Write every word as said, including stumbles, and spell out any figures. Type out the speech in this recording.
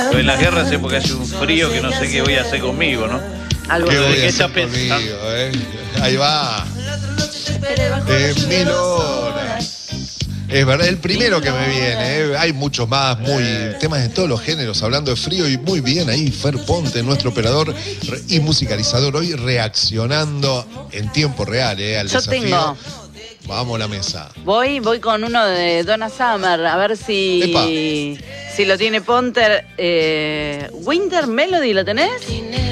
Lo de las guerras es porque hace un frío que no sé qué voy a hacer conmigo, ¿no? Algo ¿Qué de voy ¿Qué a está hacer conmigo, pensando? eh? Ahí va. De mil horas. Es verdad, el primero que me viene, ¿eh? Hay muchos más, muy temas de todos los géneros, hablando de frío, y muy bien ahí Fer Ponte, nuestro operador y musicalizador, hoy reaccionando en tiempo real, ¿eh? Al Yo desafío. tengo. Vamos a la mesa. Voy, voy con uno de Donna Summer, a ver si, si lo tiene Ponter. Eh, Winter Melody, ¿lo tenés?